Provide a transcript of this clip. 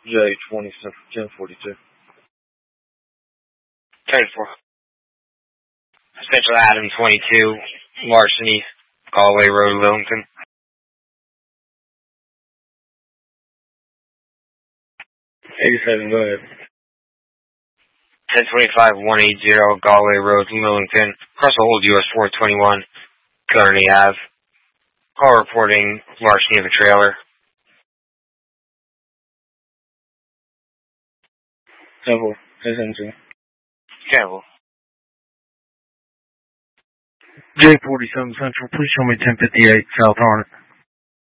J20 Central 1042. 10-4. Central Adam 22, Larceny, Galway Road, Lillington. 87, go ahead. 1025-180, Galway Road, Lillington. Cross Old US 421, Gurney Ave. Call reporting larceny of a trailer. 10-4. 10-2. 10-4. J47 Central, please show me 1058 South Harnett.